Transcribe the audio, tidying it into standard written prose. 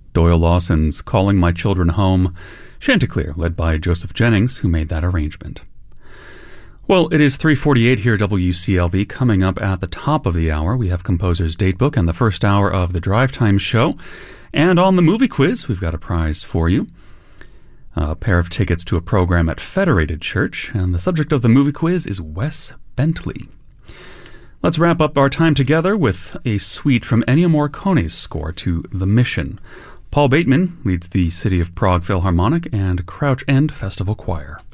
Doyle Lawson's Calling My Children Home, Chanticleer, led by Joseph Jennings, who made that arrangement. Well, it is 3:48 here at WCLV. Coming up at the top of the hour, we have Composer's Datebook and the first hour of the Drive Time Show. And on the movie quiz, we've got a prize for you. A pair of tickets to a program at Federated Church, and the subject of the movie quiz is Wes Bentley. Let's wrap up our time together with a suite from Ennio Morricone's score to The Mission. Paul Bateman leads the City of Prague Philharmonic and Crouch End Festival Choir.